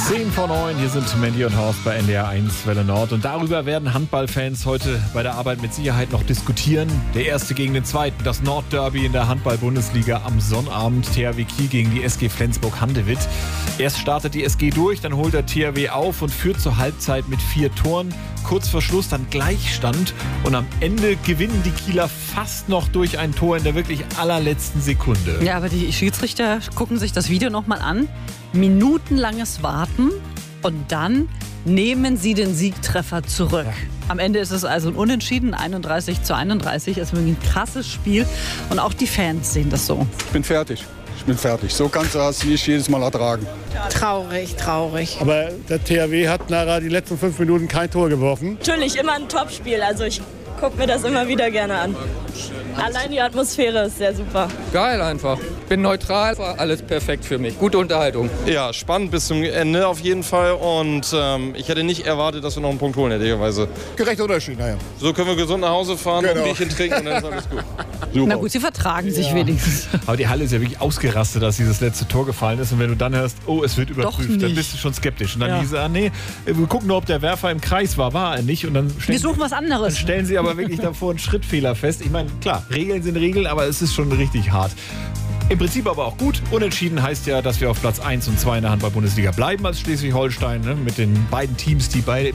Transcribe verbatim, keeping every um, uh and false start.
zehn vor neun, hier sind Mandy und Horst bei N D R eins Welle Nord. Und darüber werden Handballfans heute bei der Arbeit mit Sicherheit noch diskutieren. Der erste gegen den zweiten, das Nordderby in der Handball-Bundesliga am Sonnabend. T H W Kiel gegen die S G Flensburg-Handewitt. Erst startet die S G durch, dann holt der T H W auf und führt zur Halbzeit mit vier Toren. Kurz vor Schluss dann Gleichstand. Und am Ende gewinnen die Kieler fast noch durch ein Tor in der wirklich allerletzten Sekunde. Ja, aber die Schiedsrichter gucken sich das Video nochmal an. Minutenlanges Warten und dann nehmen sie den Siegtreffer zurück. Ja. Am Ende ist es also ein Unentschieden, einunddreißig zu einunddreißig. Es ist wirklich ein krasses Spiel und auch die Fans sehen das so. Ich bin fertig. Ich bin fertig. So kannst du das nicht jedes Mal ertragen. Traurig, traurig. Aber der T H W hat nachher die letzten fünf Minuten kein Tor geworfen. Natürlich immer ein Topspiel. Also ich gucke mir das immer wieder gerne an. Allein die Atmosphäre ist sehr super. Geil einfach. Bin neutral, war alles perfekt für mich. Gute Unterhaltung. Ja, spannend bis zum Ende auf jeden Fall. Und ähm, ich hätte nicht erwartet, dass wir noch einen Punkt holen, ehrlicherweise. Gerechter Unterschied, naja. So können wir gesund nach Hause fahren, genau. und ein Bierchen trinken und dann ist alles gut. Super. Na gut, sie vertragen sich ja. wenigstens. Aber die Halle ist ja wirklich ausgerastet, dass dieses letzte Tor gefallen ist. Und wenn du dann hörst, oh, es wird überprüft, dann bist du schon skeptisch. Und dann ja. hieß er, nee, wir gucken nur, ob der Werfer im Kreis war. War er nicht. Und dann wir suchen was anderes. Dann stellen sie aber wirklich davor einen Schrittfehler fest. Ich meine, klar, Regeln sind Regeln, aber es ist schon richtig hart. Im Prinzip aber auch gut. Unentschieden heißt ja, dass wir auf Platz eins und zwei in der Handball-Bundesliga bleiben als Schleswig-Holstein, ne? Mit den beiden Teams, die beide